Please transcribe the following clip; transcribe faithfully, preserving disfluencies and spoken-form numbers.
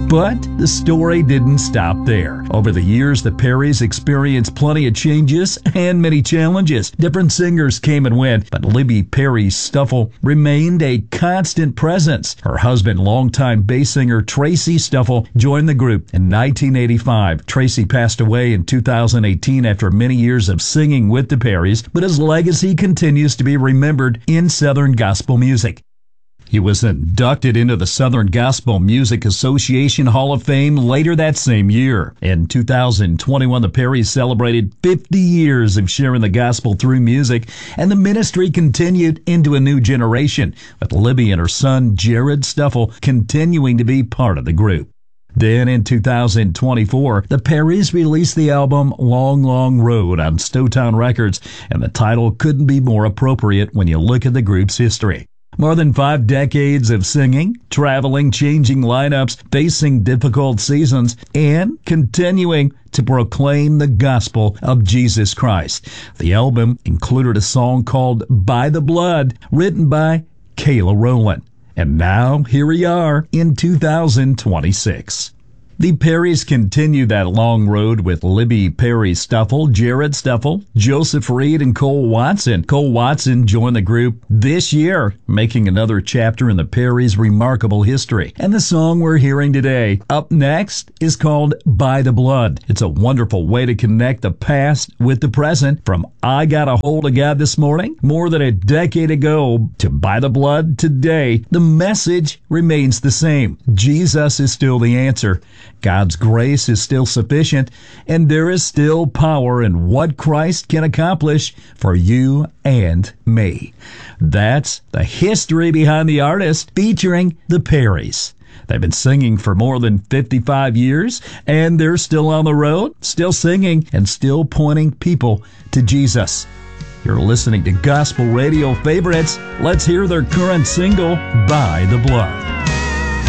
But the story didn't stop there. Over the years, the Perrys experienced plenty of changes and many challenges. Different singers came and went, but Libby Perry Stuffle remained a constant presence. Her husband, longtime bass singer Tracy Stuffle, joined the group in nineteen eighty-five. Tracy passed away in two thousand eighteen after many years of singing with the Perrys, but his legacy continues to be remembered in Southern gospel music. He was inducted into the Southern Gospel Music Association Hall of Fame later that same year. In two thousand twenty-one, the Perrys celebrated fifty years of sharing the gospel through music, and the ministry continued into a new generation, with Libby and her son Jared Stuffle continuing to be part of the group. Then in two thousand twenty-four, the Perrys released the album Long, Long Road on Stowtown Records, and the title couldn't be more appropriate when you look at the group's history. More than five decades of singing, traveling, changing lineups, facing difficult seasons, and continuing to proclaim the gospel of Jesus Christ. The album included a song called By the Blood, written by Kayla Rowland. And now, here we are in two thousand twenty-six. The Perrys continue that long road with Libby Perry Stuffle, Jared Stuffle, Joseph Reed, and Cole Watson. Cole Watson joined the group this year, making another chapter in the Perrys' remarkable history. And the song we're hearing today, up next, is called By the Blood. It's a wonderful way to connect the past with the present, from I Got a Hold of God This Morning, more than a decade ago, to By the Blood today. The message remains the same. Jesus is still the answer. God's grace is still sufficient, and there is still power in what Christ can accomplish for you and me. That's the history behind the artist, featuring the Perrys. They've been singing for more than fifty-five years, and they're still on the road, still singing, and still pointing people to Jesus. You're listening to Gospel Radio Favorites. Let's hear their current single, By the Blood.